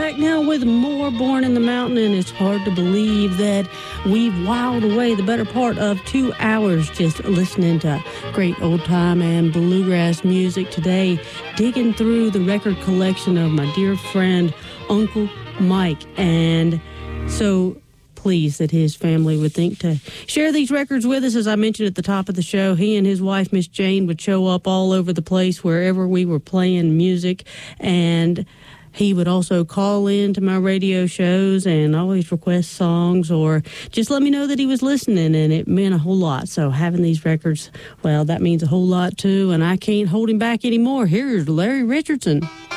back now with more Born in the Mountain, and it's hard to believe that we've whiled away the better part of 2 hours just listening to great old-time and bluegrass music today, digging through the record collection of my dear friend, Uncle Mike, and so pleased that his family would think to share these records with us. As I mentioned at the top of the show, he and his wife, Miss Jane, would show up all over the place wherever we were playing music, and he would also call in to my radio shows and always request songs or just let me know that he was listening, and it meant a whole lot. So having these records, well, that means a whole lot too, and I can't hold him back anymore. Here's Larry Richardson.